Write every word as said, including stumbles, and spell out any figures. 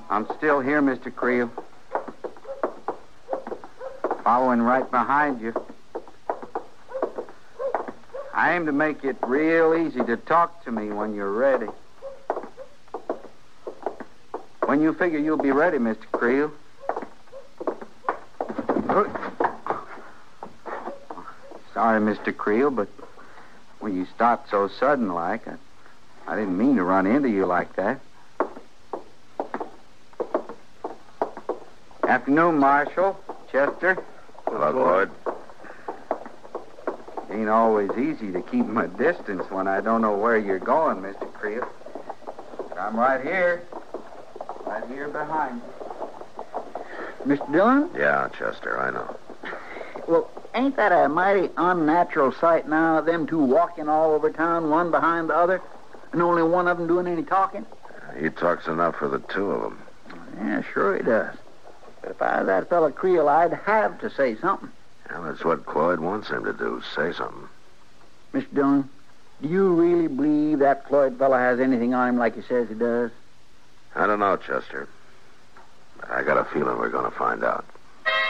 I'm still here, Mister Creel. Following right behind you. I aim to make it real easy to talk to me when you're ready. When you figure you'll be ready, Mister Creel. Sorry, Mister Creel, but when you stopped so sudden like, I, I didn't mean to run into you like that. Afternoon, Marshal. Chester. Hello, Cloyd. Ain't always easy to keep my distance when I don't know where you're going, Mister Creel. But I'm right here. Right here behind you. Mister Dillon? Yeah, Chester, I know. Well, ain't that a mighty unnatural sight now, them two walking all over town, one behind the other, and only one of them doing any talking? He talks enough for the two of them. Yeah, sure he does. But if I was that fella Creel, I'd have to say something. Well, that's what Cloyd wants him to do, say something. Mister Dillon, do you really believe that Cloyd fella has anything on him like he says he does? I don't know, Chester. But I got a feeling we're going to find out.